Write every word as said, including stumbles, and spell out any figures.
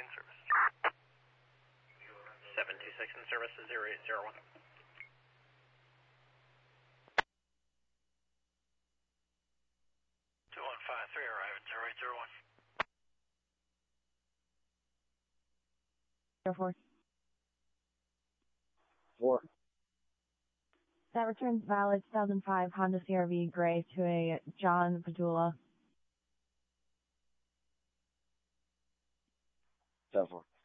in service. seven two six in service to zero eight zero one. two one five three arrive at zero eight zero one. Air Force. Four. That returns valid two thousand five Honda C R V gray to a John Padula. seven four.